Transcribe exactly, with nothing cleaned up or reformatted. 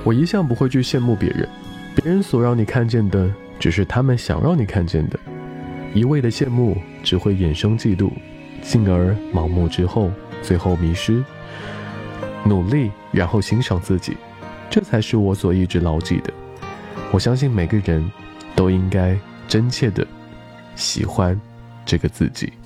我一向不会去羡慕别人，别人所让你看见的只是他们想让你看见的，一味的羡慕只会衍生嫉妒，进而盲目之后最后迷失。努力然后欣赏自己，这才是我所一直牢记的。我相信每个人都应该真切的喜欢这个自己。